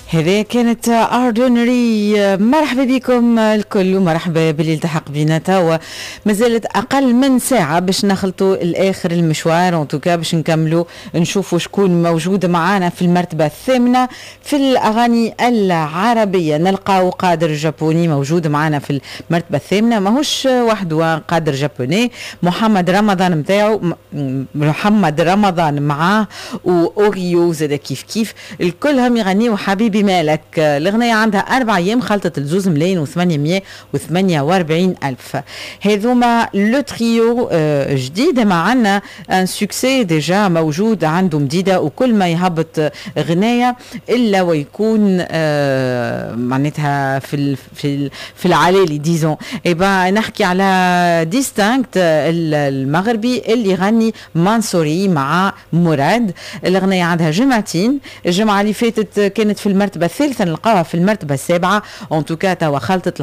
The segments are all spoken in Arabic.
هذه كانت اوردينري. مرحبا بكم الكل ومرحبا باللي التحق بينا توا. مازالت اقل من ساعه باش نخلطوا الاخر المشوار اونتوكا باش نكملوا نشوفوا شكون موجود معانا في المرتبه الثامنه في الاغاني العربيه. نلقاو قادر جابوني موجود معانا في المرتبه الثامنه، ماهوش وحده قادر جابوني، محمد رمضان متاعو، محمد رمضان معاه واوريو زاد كيف الكلهم يغنيوا حبيبي مالك. الأغنية عندها 4 أيام، خلطت الزوز ملايين و848 ألف. هذوما لو تريو جديد معنا، ان سوكسي ديجا موجود عنده مديدة، وكل ما يهبط غناية إلا ويكون معناتها في العلالي ديزون. إيبا نحكي على ديستانكت المغربي اللي يغني منصوري مع مراد. الأغنية عندها جمعتين، الجمعة اللي فاتت كانت في المرتبة الثالثة، نلقاها في المرتبة السابعة. ان توكا توا خلطت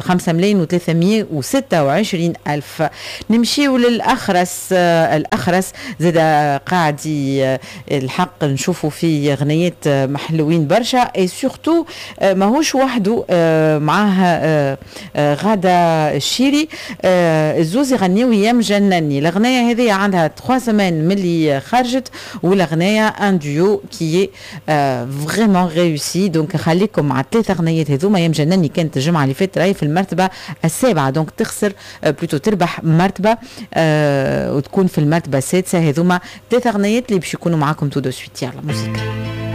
5,326 ألف. نمشيو للأخرس. الأخرس زاد قاعد الحق نشوفوا فيه غنيات محلوين برشا، اي سورتو ماهوش وحده، معاه غادة الشيري، الزوز يغنيو يا مجنني. الأغنية هذه عندها 3 سمان ملي خرجت، والأغنية ان ديو كي فريمون ريوسي. دونك خليكم مع 3 اغنيات هذوما. يا مجنني كانت الجمعه اللي فاتت راهي في المرتبه السابعه، دونك تخسر بلوتو تربح مرتبه وتكون في المرتبه السادسه. هذوما 3 اغنيات اللي باش يكونوا معاكم تو دو سويت. يلا موسيقى.